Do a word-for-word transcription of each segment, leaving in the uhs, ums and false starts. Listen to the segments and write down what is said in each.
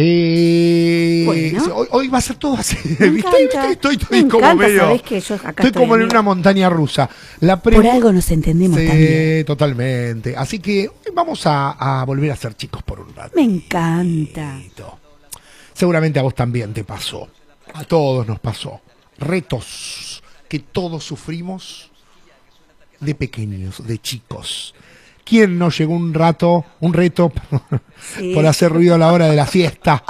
Eh, Bueno. hoy, hoy va a ser todo así. Me ¿Viste? encanta. Estoy, estoy, estoy Me como encanta, medio. sabés que yo acá estoy, estoy, como en amiga. una montaña rusa. La Por pregu- algo nos entendemos Sí, también. totalmente. Así que hoy vamos a, a volver a ser chicos por un rato. Me encanta. Seguramente a vos también te pasó. A todos nos pasó. Retos que todos sufrimos de pequeños, de chicos. ¿Quién no llegó un rato, un reto Sí. por hacer ruido a la hora de la siesta?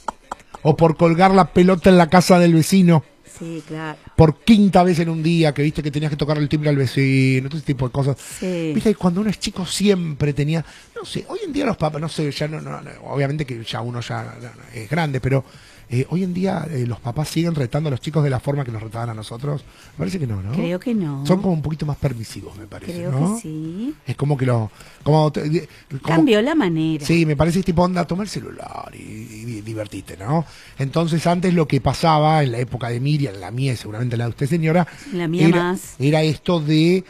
O por colgar la pelota en la casa del vecino. Sí, claro. Por quinta vez en un día que viste que tenías que tocar el timbre al vecino, todo ese tipo de cosas. Sí. Viste, cuando uno es chico siempre tenía, no sé, hoy en día los papás, no sé, ya no, no, no, obviamente que ya uno ya es grande, pero eh, hoy en día eh, los papás siguen retando a los chicos de la forma que nos retaban a nosotros. Me parece que no, ¿no? Creo que no. Son como un poquito más permisivos, me parece, Creo ¿no? que sí. Es como que lo, como, te- como- Cambió la manera. Sí, me parece tipo onda, toma el celular y, y, y divertite, ¿no? Entonces antes lo que pasaba en la época de Miriam, la mía y seguramente la de usted señora, La mía era, más. era esto de,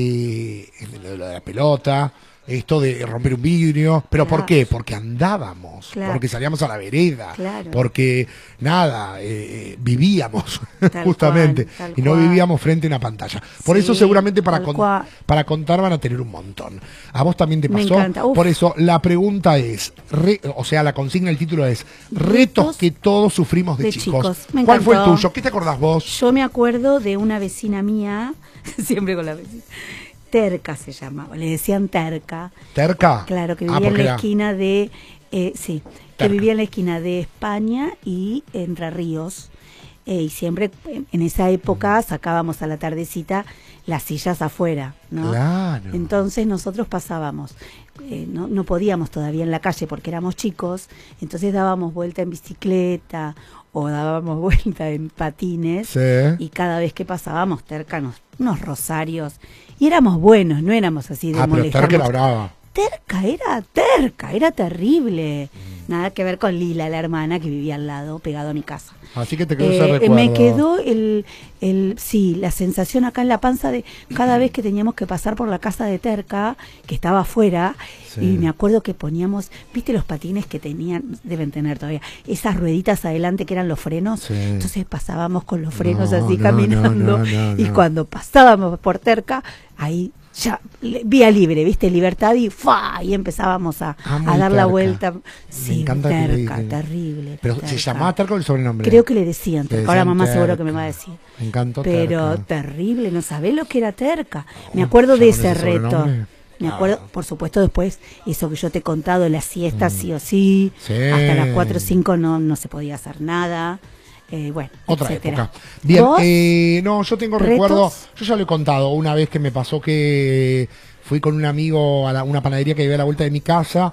eh, lo de la pelota, esto de romper un vidrio, pero Claro. ¿por qué? Porque andábamos, Claro. porque salíamos a la vereda, Claro. porque nada, eh, vivíamos Tal justamente cual, tal y no cual. vivíamos frente a una pantalla. Por Sí, eso seguramente para, tal con- cual. para contar van a tener un montón. ¿A vos también te Me pasó? encanta. Uf. Por eso la pregunta es, re- o sea, la consigna, el título es Retos, Retos que todos sufrimos de, de chicos. chicos. Me ¿Cuál fue el encantó. tuyo? ¿Qué te acordás vos? Yo me acuerdo de una vecina mía, siempre con la vecina, Terca se llamaba, le decían Terca. ¿Terca? Claro, que Ah, vivía en porque la era- esquina de, eh, sí, que Terca. vivía en la esquina de España y Entre Ríos. Eh, y siempre en, en esa época sacábamos a la tardecita las sillas afuera, ¿no? Claro. Entonces nosotros pasábamos, eh, no, no podíamos todavía en la calle porque éramos chicos, entonces dábamos vuelta en bicicleta o dábamos vuelta en patines Sí. y cada vez que pasábamos Terca nos, unos rosarios y éramos buenos, no éramos así de Ah, pero molestarnos. Terca era brava. Terca, era terca, era terrible. Nada que ver con Lila, la hermana que vivía al lado, pegado a mi casa. Así que te quedó ese Eh, recuerdo. me quedó el, el, sí, la sensación acá en la panza de cada vez que teníamos que pasar por la casa de Terca, que estaba afuera, Sí. y me acuerdo que poníamos, viste los patines que tenían, deben tener todavía, esas rueditas adelante que eran los frenos, Sí. entonces pasábamos con los frenos No, así no, caminando, no, no, no, y no. cuando pasábamos por Terca, ahí ya, le- vía libre, viste, libertad y ¡fa! Y empezábamos a, Amo a el dar la Terca. vuelta. Me Sí, encanta que le Terca, digan. terrible. Pero Terca. ¿se llamaba Terca o el sobrenombre? Creo que le decían Le Terca, ahora decían mamá seguro Terca. que me va a decir. Me encantó Pero Terca. terrible, no sabés lo que era Terca. Me Oh, acuerdo ya de con ese ese reto. sobrenombre. Me acuerdo, Ah. por supuesto, después, eso que yo te he contado, la siesta sí o sí. Sí. Hasta las cuatro o cinco no, no se podía hacer nada. Eh, bueno, Otra etcétera. época. Bien, ¿Vos? eh, no, yo tengo ¿Retos? recuerdo, yo ya lo he contado, una vez que me pasó que fui con un amigo a la- una panadería que vivía a la vuelta de mi casa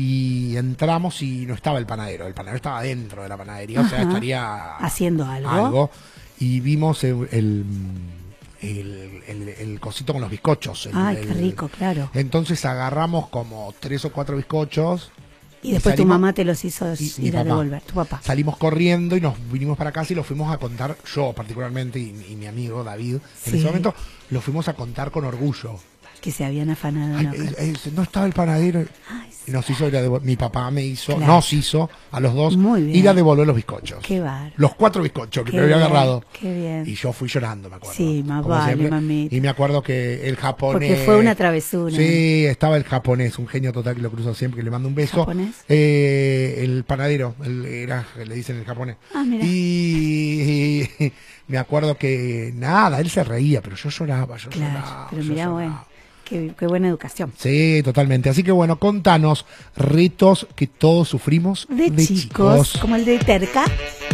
y entramos y no estaba el panadero, el panadero estaba dentro de la panadería, o sea, Ajá. estaría ¿Haciendo algo? algo, y vimos el, el, el, el- el cosito con los bizcochos. el- Ay, qué el- rico, claro. Entonces agarramos como tres o cuatro bizcochos. Y después tu salimos- mamá te los hizo y mi ir a papá. devolver, tu papá. Salimos corriendo y nos vinimos para casa y lo fuimos a contar, yo particularmente y, y mi amigo David, en Sí. ese momento lo fuimos a contar con orgullo. Que se habían afanado. Ay, una eh, cosa. eh, no estaba el panadero. Ay, sí. Y nos hizo ir a devol- mi papá me hizo, Claro. nos hizo a los dos Muy bien. ir a devolver los bizcochos. Qué bárbaro. Los cuatro bizcochos que Qué me había bien, agarrado. qué bien. Y yo fui llorando, me acuerdo. Sí, más como vale, siempre. mamita. Y me acuerdo que el japonés. Porque fue una travesura. Sí, estaba el japonés, un genio total que lo cruzo siempre, que le mando un beso. ¿Japonés? Eh, el panadero, el, era, le dicen el japonés. Ah, mira. Y, y me acuerdo que nada, él se reía, pero yo lloraba, yo Claro, lloraba. pero yo mira, lloraba. bueno, qué, qué buena educación. Sí, totalmente. Así que bueno, contanos retos que todos sufrimos De, chicos, como el de Terca.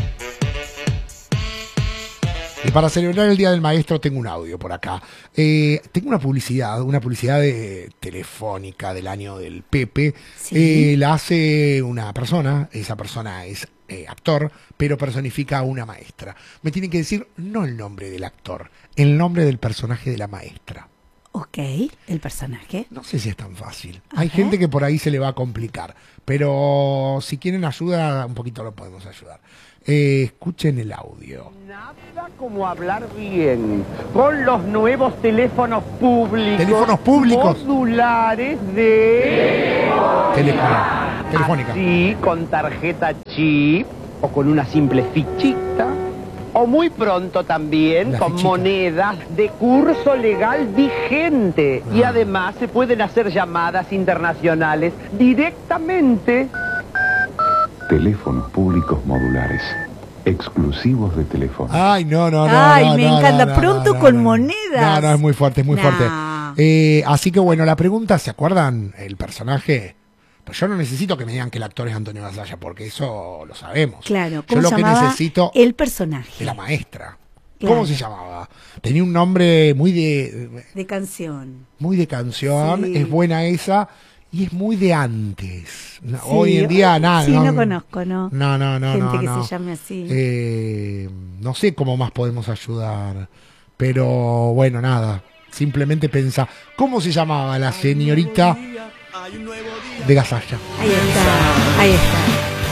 Y para celebrar el Día del Maestro tengo un audio por acá. Eh, tengo una publicidad, una publicidad de, telefónica del año del Pepe. Sí. Eh, la hace una persona, esa persona es eh, actor, pero personifica a una maestra. Me tienen que decir no el nombre del actor, el nombre del personaje de la maestra. Ok, el personaje. No sé si es tan fácil. A Hay ver. gente que por ahí se le va a complicar, pero si quieren ayuda, un poquito lo podemos ayudar. Eh, escuchen el audio. Nada como hablar bien con los nuevos teléfonos públicos. Teléfonos públicos. Modulares de... Teléfono. telefónica. Así, con tarjeta chip o con una simple fichita. O muy pronto también La con fichita. monedas de curso legal vigente. Ah. Y además se pueden hacer llamadas internacionales directamente. Teléfonos públicos modulares, exclusivos de teléfono. Ay, no, no, no. Ay, no, me no, encanta. no, no, Pronto no, con no. monedas. No, no, es muy fuerte, es muy Nah. fuerte. Eh, así que bueno, la pregunta, ¿se acuerdan el personaje? Pues yo no necesito que me digan que el actor es Antonio Gasalla, porque eso lo sabemos. Claro, Yo ¿cómo lo se que llamaba necesito el personaje? es la maestra. Claro. ¿Cómo se llamaba? Tenía un nombre muy de De canción. muy de canción, Sí. es buena esa y es muy de antes. No, Sí, Hoy en día nada. Sí, no, conozco, ¿no? No, no, no, Gente no, que no. se llame así. Eh, no sé cómo más podemos ayudar, pero bueno, nada. Simplemente pensa, ¿cómo se llamaba la señorita de Gasalla? Ahí está, ahí está.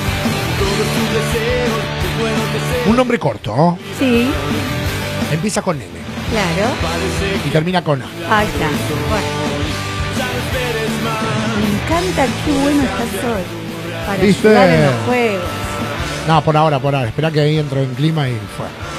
Un nombre corto, ¿no? Sí, Empieza con N claro. y termina con A. Ahí está. Bueno. Me encanta, qué bueno estás hoy. Para ¿Viste? ayudar en los juegos. No, por ahora, por ahora. Espera que ahí entro en clima y fue.